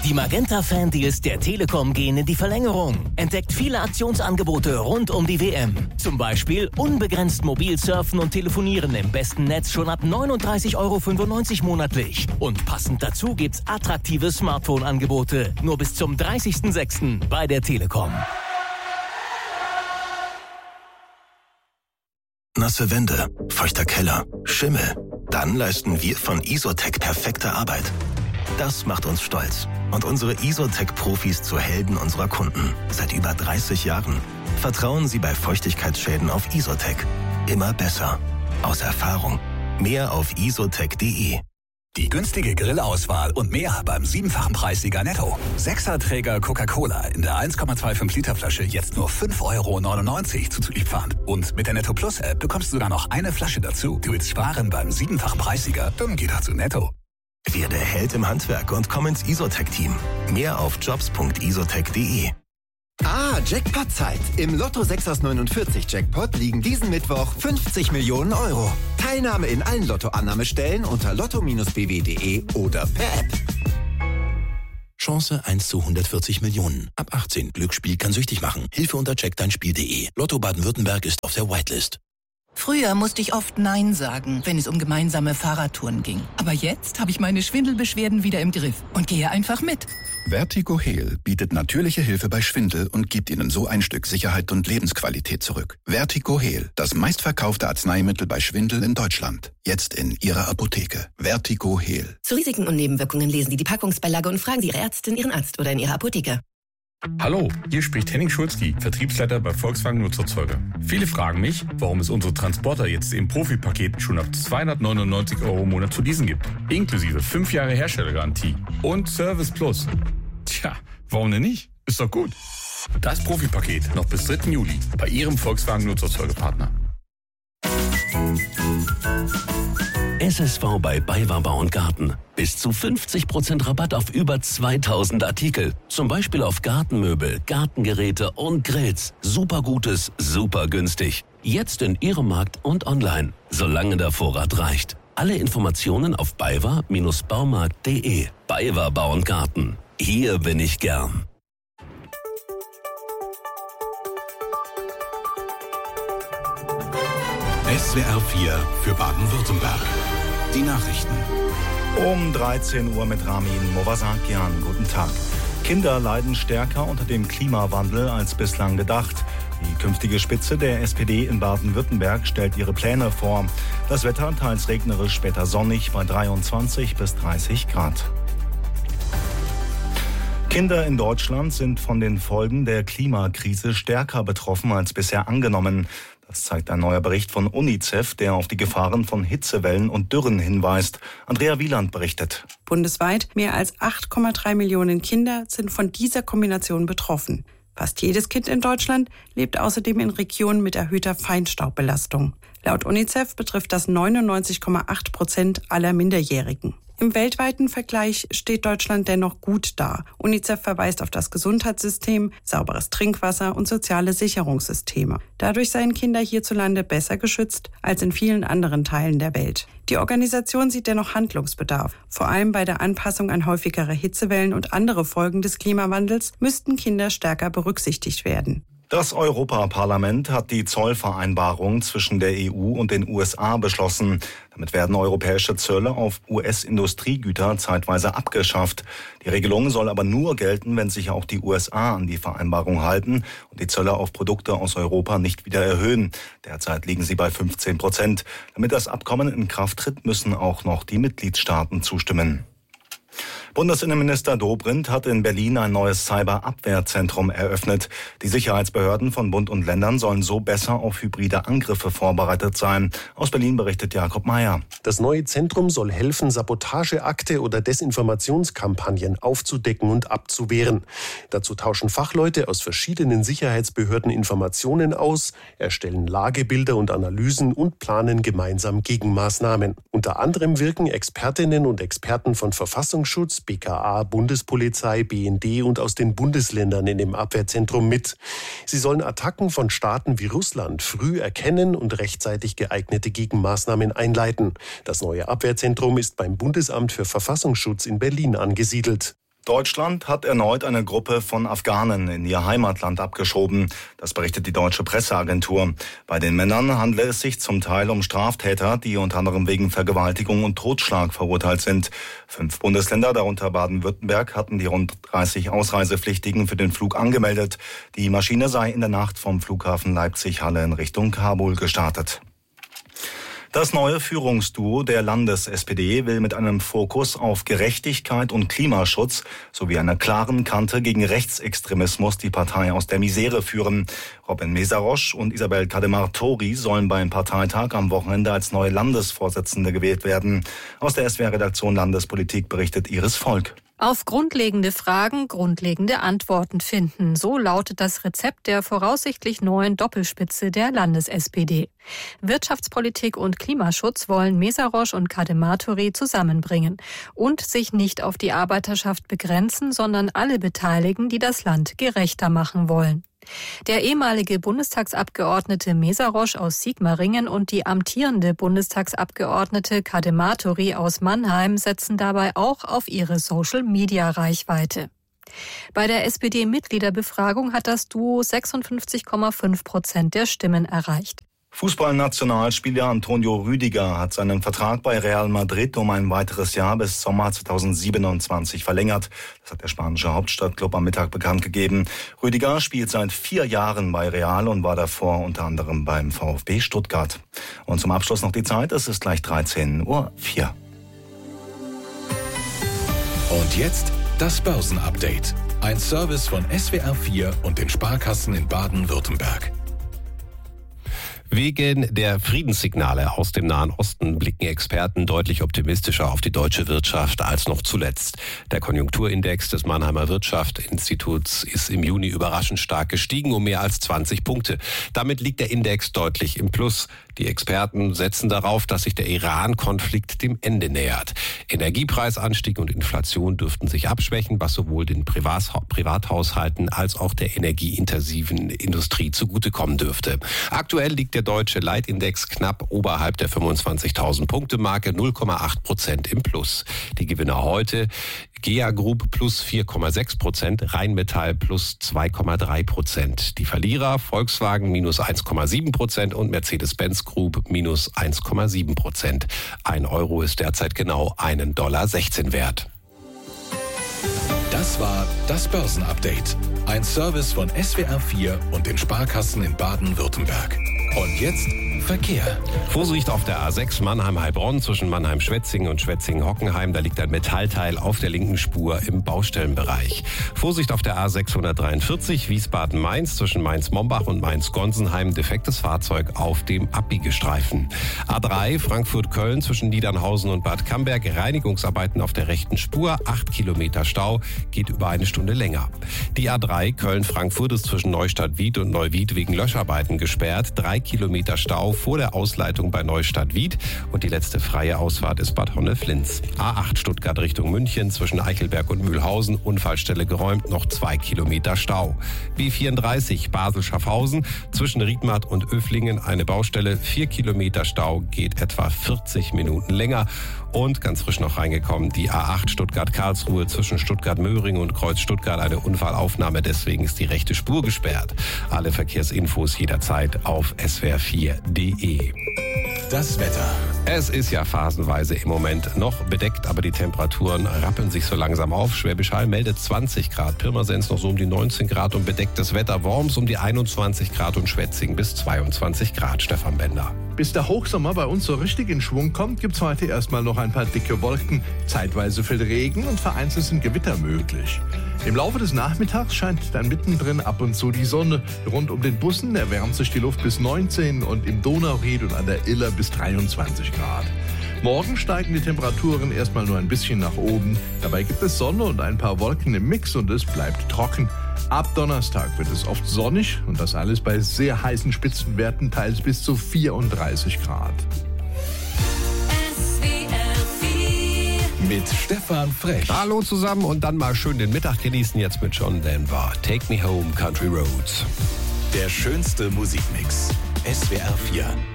Die Magenta-Fan-Deals der Telekom gehen in die Verlängerung. Entdeckt viele Aktionsangebote rund um die WM. Zum Beispiel unbegrenzt mobil surfen und telefonieren im besten Netz schon ab 39,95 € monatlich. Und passend dazu gibt's attraktive Smartphone-Angebote. Nur bis zum 30.06. bei der Telekom. Nasse Wände, feuchter Keller, Schimmel. Dann leisten wir von Isotec perfekte Arbeit. Das macht uns stolz und unsere Isotec-Profis zu Helden unserer Kunden. Seit über 30 Jahren. Vertrauen Sie bei Feuchtigkeitsschäden auf Isotec. Immer besser. Aus Erfahrung. Mehr auf isotec.de. Die günstige Grillauswahl und mehr beim 7-fachen Preissieger Netto. 6er-Träger Coca-Cola in der 1,25 Liter Flasche jetzt nur 5,99 € zuzüglich Pfand. Und mit der Netto Plus App bekommst du sogar noch eine Flasche dazu. Du willst sparen beim 7-fachen Preissieger? Dann geh doch zu Netto. Werde Held im Handwerk und komm ins Isotec-Team. Mehr auf jobs.isotec.de. Jackpot-Zeit. Im Lotto 6 aus 49 Jackpot liegen diesen Mittwoch 50 Millionen €. Teilnahme in allen Lottoannahmestellen unter lotto-bw.de oder per App. Chance 1 zu 140 Millionen. Ab 18. Glücksspiel kann süchtig machen. Hilfe unter checkdeinspiel.de. Lotto Baden-Württemberg ist auf der Whitelist. Früher musste ich oft Nein sagen, wenn es um gemeinsame Fahrradtouren ging. Aber jetzt habe ich meine Schwindelbeschwerden wieder im Griff und gehe einfach mit. Vertigo Heal bietet natürliche Hilfe bei Schwindel und gibt Ihnen so ein Stück Sicherheit und Lebensqualität zurück. Vertigo Heal, das meistverkaufte Arzneimittel bei Schwindel in Deutschland. Jetzt in Ihrer Apotheke. Vertigo Heal. Zu Risiken und Nebenwirkungen lesen Sie die Packungsbeilage und fragen Sie Ihre Ärztin, Ihren Arzt oder in Ihrer Apotheke. Hallo, hier spricht Henning Schulzki, Vertriebsleiter bei Volkswagen Nutzerzeuger. Viele fragen mich, warum es unsere Transporter jetzt im Profipaket schon ab 299 € im Monat zu leasen gibt. Inklusive 5 Jahre Herstellergarantie und Service Plus. Tja, warum denn nicht? Ist doch gut. Das Profipaket noch bis 3. Juli bei Ihrem Volkswagen Nutzerzeugerpartner. SSV bei BayWa Bau und Garten. Bis zu 50% Rabatt auf über 2000 Artikel. Zum Beispiel auf Gartenmöbel, Gartengeräte und Grills. Super Gutes, super günstig. Jetzt in Ihrem Markt und online. Solange der Vorrat reicht. Alle Informationen auf baywa-baumarkt.de. BayWa Bau und Garten. Hier bin ich gern. SWR 4 für Baden-Württemberg. Die Nachrichten. Um 13 Uhr mit Ramin Movasakian. Guten Tag. Kinder leiden stärker unter dem Klimawandel als bislang gedacht. Die künftige Spitze der SPD in Baden-Württemberg stellt ihre Pläne vor. Das Wetter teils regnerisch, später sonnig bei 23 bis 30 Grad. Kinder in Deutschland sind von den Folgen der Klimakrise stärker betroffen als bisher angenommen. Das zeigt ein neuer Bericht von UNICEF, der auf die Gefahren von Hitzewellen und Dürren hinweist. Andrea Wieland berichtet. Bundesweit mehr als 8,3 Millionen Kinder sind von dieser Kombination betroffen. Fast jedes Kind in Deutschland lebt außerdem in Regionen mit erhöhter Feinstaubbelastung. Laut UNICEF betrifft das 99,8% aller Minderjährigen. Im weltweiten Vergleich steht Deutschland dennoch gut da. UNICEF verweist auf das Gesundheitssystem, sauberes Trinkwasser und soziale Sicherungssysteme. Dadurch seien Kinder hierzulande besser geschützt als in vielen anderen Teilen der Welt. Die Organisation sieht dennoch Handlungsbedarf. Vor allem bei der Anpassung an häufigere Hitzewellen und andere Folgen des Klimawandels müssten Kinder stärker berücksichtigt werden. Das Europaparlament hat die Zollvereinbarung zwischen der EU und den USA beschlossen. Damit werden europäische Zölle auf US-Industriegüter zeitweise abgeschafft. Die Regelung soll aber nur gelten, wenn sich auch die USA an die Vereinbarung halten und die Zölle auf Produkte aus Europa nicht wieder erhöhen. Derzeit liegen sie bei 15%. Damit das Abkommen in Kraft tritt, müssen auch noch die Mitgliedstaaten zustimmen. Bundesinnenminister Dobrindt hat in Berlin ein neues Cyberabwehrzentrum eröffnet. Die Sicherheitsbehörden von Bund und Ländern sollen so besser auf hybride Angriffe vorbereitet sein. Aus Berlin berichtet Jakob Mayer. Das neue Zentrum soll helfen, Sabotageakte oder Desinformationskampagnen aufzudecken und abzuwehren. Dazu tauschen Fachleute aus verschiedenen Sicherheitsbehörden Informationen aus, erstellen Lagebilder und Analysen und planen gemeinsam Gegenmaßnahmen. Unter anderem wirken Expertinnen und Experten von Verfassungsschutz, BKA, Bundespolizei, BND und aus den Bundesländern in dem Abwehrzentrum mit. Sie sollen Attacken von Staaten wie Russland früh erkennen und rechtzeitig geeignete Gegenmaßnahmen einleiten. Das neue Abwehrzentrum ist beim Bundesamt für Verfassungsschutz in Berlin angesiedelt. Deutschland hat erneut eine Gruppe von Afghanen in ihr Heimatland abgeschoben. Das berichtet die deutsche Presseagentur. Bei den Männern handle es sich zum Teil um Straftäter, die unter anderem wegen Vergewaltigung und Totschlag verurteilt sind. 5 Bundesländer, darunter Baden-Württemberg, hatten die rund 30 Ausreisepflichtigen für den Flug angemeldet. Die Maschine sei in der Nacht vom Flughafen Leipzig-Halle in Richtung Kabul gestartet. Das neue Führungsduo der Landes-SPD will mit einem Fokus auf Gerechtigkeit und Klimaschutz sowie einer klaren Kante gegen Rechtsextremismus die Partei aus der Misere führen. Robin Mészáros und Isabel Cademar-Tori sollen beim Parteitag am Wochenende als neue Landesvorsitzende gewählt werden. Aus der SWR-Redaktion Landespolitik berichtet Iris Volk. Auf grundlegende Fragen grundlegende Antworten finden. So lautet das Rezept der voraussichtlich neuen Doppelspitze der Landes-SPD. Wirtschaftspolitik und Klimaschutz wollen Mészáros und Cademar-Tori zusammenbringen und sich nicht auf die Arbeiterschaft begrenzen, sondern alle beteiligen, die das Land gerechter machen wollen. Der ehemalige Bundestagsabgeordnete Mészáros aus Sigmaringen und die amtierende Bundestagsabgeordnete Cademar-Tori aus Mannheim setzen dabei auch auf ihre Social-Media-Reichweite. Bei der SPD-Mitgliederbefragung hat das Duo 56,5% der Stimmen erreicht. Fußballnationalspieler Antonio Rüdiger hat seinen Vertrag bei Real Madrid um ein weiteres Jahr bis Sommer 2027 verlängert. Das hat der spanische Hauptstadtklub am Mittag bekannt gegeben. Rüdiger spielt seit 4 Jahren bei Real und war davor unter anderem beim VfB Stuttgart. Und zum Abschluss noch die Zeit, es ist gleich 13:04 Uhr. Und jetzt das Börsenupdate. Ein Service von SWR4 und den Sparkassen in Baden-Württemberg. Wegen der Friedenssignale aus dem Nahen Osten blicken Experten deutlich optimistischer auf die deutsche Wirtschaft als noch zuletzt. Der Konjunkturindex des Mannheimer Wirtschaftsinstituts ist im Juni überraschend stark gestiegen, um mehr als 20 Punkte. Damit liegt der Index deutlich im Plus. Die Experten setzen darauf, dass sich der Iran-Konflikt dem Ende nähert. Energiepreisanstieg und Inflation dürften sich abschwächen, was sowohl den Privathaushalten als auch der energieintensiven Industrie zugutekommen dürfte. Aktuell liegt der deutsche Leitindex knapp oberhalb der 25.000-Punkte-Marke, 0,8% im Plus. Die Gewinner heute: GEA Group plus 4,6%, Rheinmetall plus 2,3%. Die Verlierer: Volkswagen minus 1,7% und Mercedes-Benz Group minus 1,7%. 1 Euro ist derzeit genau $1,16 wert. Das war das Börsenupdate. Ein Service von SWR4 und den Sparkassen in Baden-Württemberg. Und jetzt Verkehr. Vorsicht auf der A6 Mannheim-Heilbronn zwischen Mannheim-Schwetzingen und Schwetzingen-Hockenheim. Da liegt ein Metallteil auf der linken Spur im Baustellenbereich. Vorsicht auf der A643 Wiesbaden-Mainz zwischen Mainz-Mombach und Mainz-Gonsenheim. Defektes Fahrzeug auf dem Abbiegestreifen. A3 Frankfurt-Köln zwischen Niedernhausen und Bad Camberg. Reinigungsarbeiten auf der rechten Spur. 8 Kilometer Stau. Geht über 1 Stunde länger. Die A3 Köln-Frankfurt ist zwischen Neustadt-Wied und Neuwied wegen Löscharbeiten gesperrt. 3 Kilometer Stau vor der Ausleitung bei Neustadt-Wied und die letzte freie Ausfahrt ist Bad Honneflins. A8 Stuttgart Richtung München zwischen Eichelberg und Mühlhausen, Unfallstelle geräumt, noch 2 Kilometer Stau. B34 Basel-Schaffhausen zwischen Riedmatt und Öflingen eine Baustelle, 4 Kilometer Stau, geht etwa 40 Minuten länger. Und ganz frisch noch reingekommen, die A8 Stuttgart-Karlsruhe zwischen Stuttgart-Möhring und Kreuz Stuttgart eine Unfallaufnahme, deswegen ist die rechte Spur gesperrt. Alle Verkehrsinfos jederzeit auf swr4.de. Das Wetter. Es ist ja phasenweise im Moment noch bedeckt, aber die Temperaturen rappeln sich so langsam auf. Schwäbisch Hall meldet 20 Grad, Pirmasens noch so um die 19 Grad und bedecktes Wetter. Worms um die 21 Grad und Schwetzingen bis 22 Grad. Stefan Bender. Bis der Hochsommer bei uns so richtig in Schwung kommt, gibt's heute erstmal noch ein paar dicke Wolken. Zeitweise fällt Regen und vereinzelt sind Gewitter möglich. Im Laufe des Nachmittags scheint dann mittendrin ab und zu die Sonne. Rund um den Bussen erwärmt sich die Luft bis 19 und im Donauried und an der Iller bis 23 Grad. Morgen steigen die Temperaturen erstmal nur ein bisschen nach oben. Dabei gibt es Sonne und ein paar Wolken im Mix und es bleibt trocken. Ab Donnerstag wird es oft sonnig und das alles bei sehr heißen Spitzenwerten, teils bis zu 34 Grad. Mit Stefan Frech. Hallo zusammen und dann mal schön den Mittag genießen jetzt mit John Denver. Take Me Home, Country Roads. Der schönste Musikmix. SWR4.